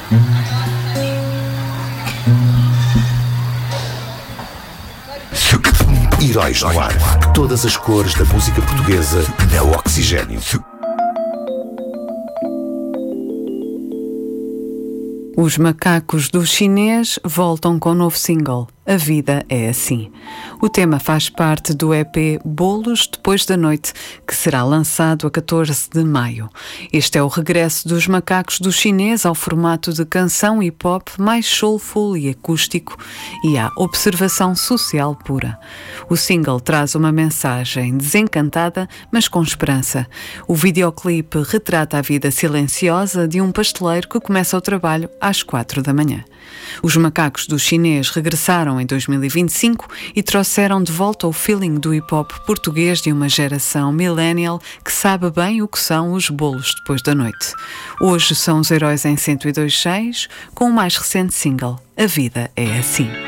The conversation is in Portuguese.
Heróis no ar. Todas as cores da música portuguesa na Oxigênio. Os Macacos do Chinês voltam com um novo single, A Vida é Assim. O tema faz parte do EP Bolos Depois da Noite, que será lançado a 14 de maio. Este é o regresso dos Macacos do Chinês ao formato de canção hip-hop mais soulful e acústico e à observação social pura. O single traz uma mensagem desencantada, mas com esperança. O videoclipe retrata a vida silenciosa de um pasteleiro que começa o trabalho às 4 da manhã. Os Macacos do Chinês regressaram em 2025 e trouxeram de volta o feeling do hip-hop português de uma geração millennial que sabe bem o que são os bolos depois da noite. Hoje são os heróis em 102.6 com o mais recente single, A Vida é Assim.